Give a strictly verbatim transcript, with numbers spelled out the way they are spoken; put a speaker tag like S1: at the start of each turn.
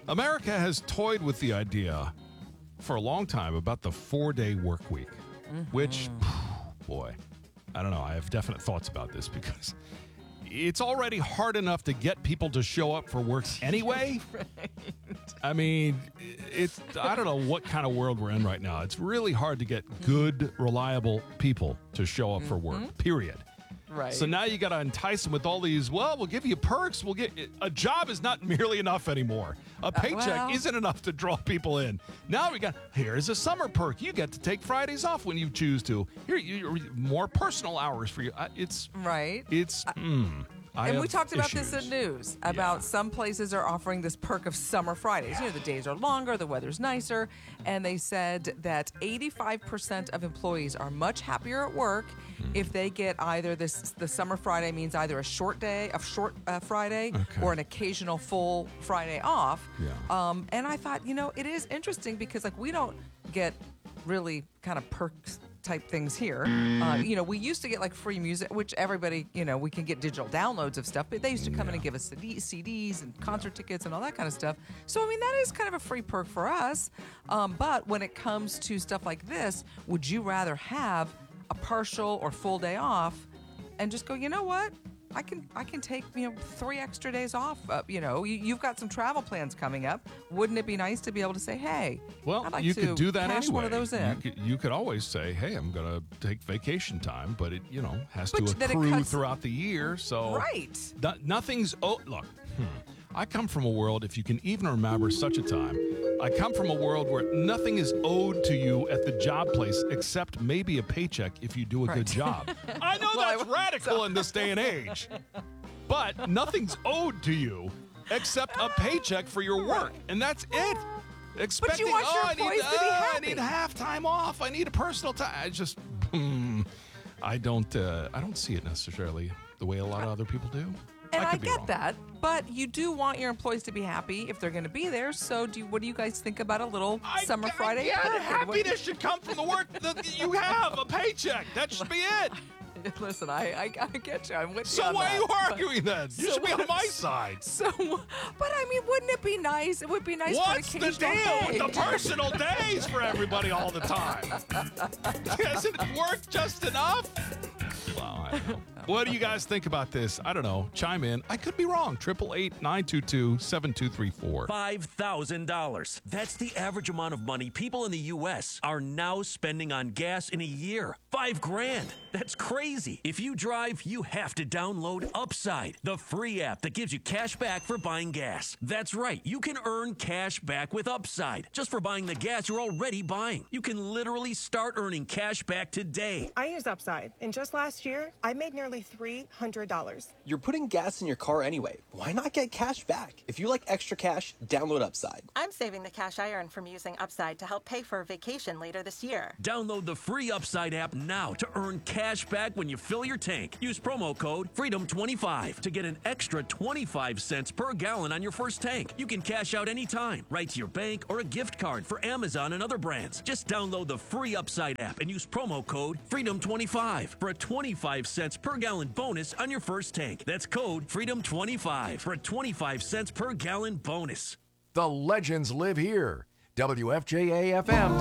S1: America has toyed with the idea for a long time about the four-day work week, mm-hmm. which, boy, I don't know. I have definite thoughts about this because it's already hard enough to get people to show up for work anyway. Right. I mean, it's I don't know what kind of world we're in right now. It's really hard to get good, reliable people to show up mm-hmm. for work, period.
S2: Right.
S1: So now you got to entice them with all these, well, we'll give you perks. We'll get a job is not merely enough anymore. A paycheck uh, well. isn't enough to draw people in. Now we got, here's a summer perk. You get to take Fridays off when you choose to. Here, you, more personal hours for you. It's
S2: right.
S1: It's, uh, mm, I
S2: and we talked about
S1: issues.
S2: this in news, about
S1: yeah.
S2: some places are offering this perk of summer Fridays. You know, the days are longer, the weather's nicer, and they said that eighty-five percent of employees are much happier at work mm. if they get either this, the summer Friday means either a short day, a short uh, Friday,
S1: okay.
S2: or an occasional full Friday off.
S1: Yeah.
S2: Um, and I thought, you know, it is interesting because, like, we don't get really kind of perks type things here. Uh, you know, we used to get like free music, which everybody, you know, we can get digital downloads of stuff, but they used to come
S1: yeah.
S2: in and give us C Ds and concert yeah. tickets and all that kind of stuff. So, I mean, that is kind of a free perk for us. Um, but when it comes to stuff like this, would you rather have a partial or full day off and just go, you know what? I can I can take, you know, three extra days off. Uh, you know, you, you've got some travel plans coming up. Wouldn't it be nice to be able to say, hey,
S1: well,
S2: I'd like
S1: you
S2: to
S1: could do that
S2: cash
S1: anyway.
S2: one of those in.
S1: You could, you could always say, hey, I'm going to take vacation time, but it, you know, has
S2: but
S1: to accrue
S2: cuts,
S1: throughout the year. So
S2: right.
S1: No, nothing's, oh, look, hmm. I come from a world, if you can even remember such a time, I come from a world where nothing is owed to you at the job place except maybe a paycheck if you do a
S2: right.
S1: good job. I know
S2: well,
S1: that's
S2: I
S1: radical
S2: so.
S1: in this day and age, but nothing's owed to you except a paycheck for your work, and that's it. Expecting,
S2: but you want
S1: oh,
S2: your
S1: I need,
S2: employees to be
S1: uh,
S2: happy.
S1: I need half time off. I need a personal time. I just, hmm, I don't, uh, I don't see it necessarily the way a lot of other people do.
S2: And I,
S1: I
S2: get
S1: wrong.
S2: that, but you do want your employees to be happy if they're going to be there. So, do you, what do you guys think about a little
S1: I,
S2: summer
S1: I,
S2: Friday?
S1: Yeah,
S2: perk?
S1: happiness should come from the work that you have, a paycheck. That should be it.
S2: Listen, I, I I get you. I'm with
S1: so
S2: you. So
S1: why
S2: that,
S1: are you arguing then? You
S2: so
S1: should be on my side.
S2: So, but I mean, wouldn't it be nice? It would be nice.
S1: What's
S2: for
S1: the
S2: an
S1: deal
S2: occasional
S1: with the personal days for everybody all the time? Doesn't it work just enough? Well, I don't know. What do you guys think about this? I don't know. Chime in. I could be wrong. Triple eight nine two two seven two three four.
S3: Five thousand dollars. That's the average amount of money people in the U S are now spending on gas in a year. Five grand. That's crazy. If you drive, you have to download Upside, the free app that gives you cash back for buying gas. That's right. You can earn cash back with Upside just for buying the gas you're already buying. You can literally start earning cash back today.
S4: I use Upside, and just last year, I made nearly three hundred dollars.
S5: You're putting gas in your car anyway. Why not get cash back? If you like extra cash, download Upside.
S6: I'm saving the cash I earn from using Upside to help pay for a vacation later this year.
S3: Download the free Upside app now to earn cash back when you fill your tank. Use promo code freedom twenty-five to get an extra twenty-five cents per gallon on your first tank. You can cash out anytime, right to your bank or a gift card for Amazon and other brands. Just download the free Upside app and use promo code freedom twenty-five for a twenty-five cents per gallon bonus on your first tank. That's code freedom twenty-five for a twenty-five cents per gallon bonus.
S7: The legends live here. W F J A F M